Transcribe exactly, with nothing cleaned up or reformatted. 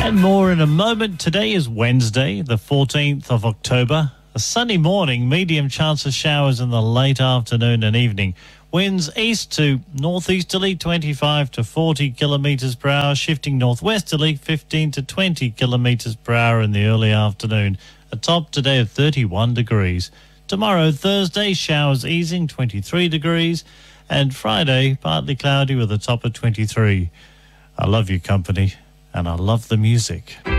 And more in a moment. Today is Wednesday, the fourteenth of October. A sunny morning, medium chance of showers in the late afternoon and evening. Winds east to northeasterly, twenty-five to forty kilometres per hour, shifting northwesterly, fifteen to twenty kilometres per hour in the early afternoon. A top today of thirty-one degrees. Tomorrow, Thursday, showers easing, twenty-three degrees. And Friday, partly cloudy with a top of twenty-three. I love your company, and I love the music.